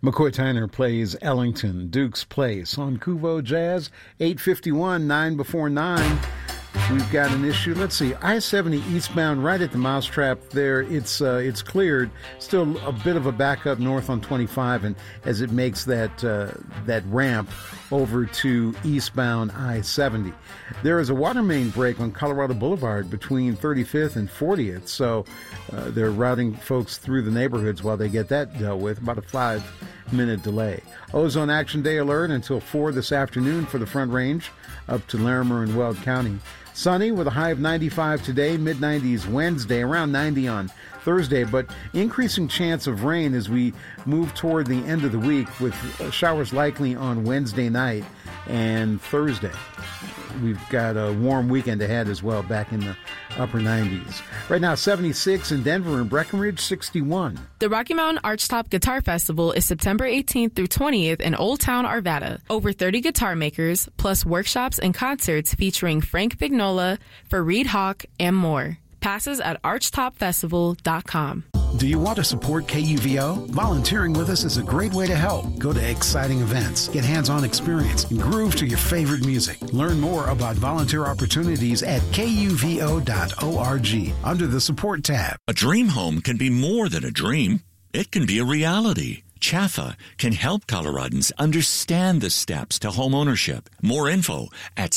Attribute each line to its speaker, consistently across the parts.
Speaker 1: McCoy Tyner plays Ellington, Duke's Place on Kuvo Jazz, 8:51, 9 before 9. We've got an issue. Let's see, I-70 eastbound right at the Mousetrap there. It's cleared. Still a bit of a backup north on 25, and as it makes that ramp over to eastbound I-70. There is a water main break on Colorado Boulevard between 35th and 40th, so they're routing folks through the neighborhoods while they get that dealt with, about a 5-minute delay. Ozone Action Day alert until 4 this afternoon for the Front Range up to Larimer and Weld County. Sunny with a high of 95 today, mid-90s Wednesday, around 90 on Thursday, but increasing chance of rain as we move toward the end of the week with showers likely on Wednesday night and Thursday. We've got a warm weekend ahead as well, back in the upper 90s. Right now, 76 in Denver and Breckenridge, 61.
Speaker 2: The Rocky Mountain Archtop Guitar Festival is September 18th through 20th in Old Town Arvada. Over 30 guitar makers, plus workshops and concerts featuring Frank Vignola, Fareed Hawk, and more. Passes at archtopfestival.com.
Speaker 3: Do you want to support KUVO? Volunteering with us is a great way to help. Go to exciting events, get hands-on experience, and groove to your favorite music. Learn more about volunteer opportunities at kuvo.org under the Support tab.
Speaker 4: A dream home can be more than a dream. It can be a reality. Chaffa can help Coloradans understand the steps to home ownership. More info at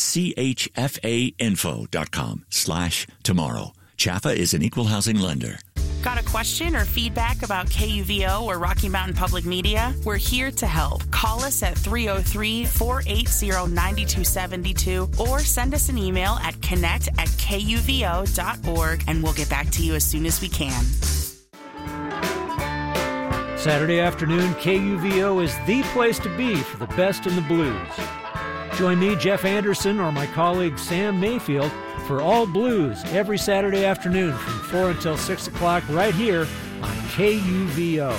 Speaker 4: chfainfo.com/tomorrow. Chaffa is an equal housing lender.
Speaker 5: Got a question or feedback about KUVO or Rocky Mountain Public Media? We're here to help. Call us at 303-480-9272 or send us an email at connect@kuvo.org and we'll get back to you as soon as we can.
Speaker 6: Saturday afternoon, KUVO is the place to be for the best in the blues. Join me, Jeff Anderson, or my colleague Sam Mayfield for All Blues every Saturday afternoon from 4 until 6 o'clock right here on KUVO.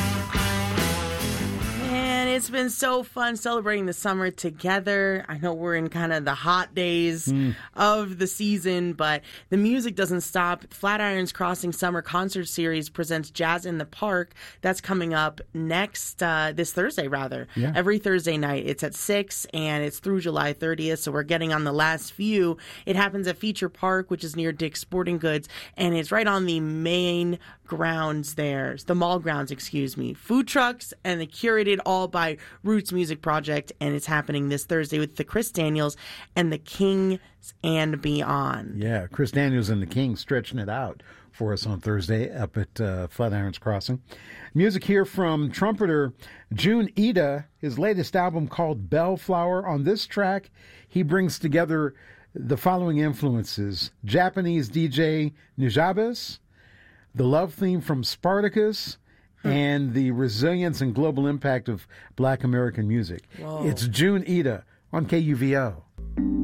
Speaker 7: It's been so fun celebrating the summer together. I know we're in kind of the hot days of the season, but the music doesn't stop. Flatirons Crossing Summer Concert Series presents Jazz in the Park. That's coming up this Thursday, rather.
Speaker 1: Yeah.
Speaker 7: Every Thursday night. It's at 6, and it's through July 30th, so we're getting on the last few. It happens at Feature Park, which is near Dick's Sporting Goods, and it's right on the main grounds there. The mall grounds, excuse me. Food trucks, and the curated all by Roots Music Project, and it's happening this Thursday with the Chris Daniels and the Kings and Beyond.
Speaker 1: Yeah, Chris Daniels and the Kings stretching it out for us on Thursday up at Flatirons Crossing. Music here from trumpeter Jun Ida, his latest album called Bellflower. On this track, he brings together the following influences: Japanese DJ Nujabes, the love theme from Spartacus, and the resilience and global impact of Black American music.
Speaker 7: Whoa.
Speaker 1: It's Jun Ida on KUVO.